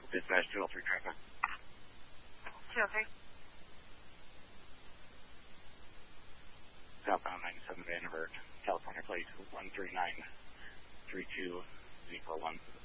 Dispatch 203 traffic. 203. Southbound 97 Vanderbilt, California plate 1393201.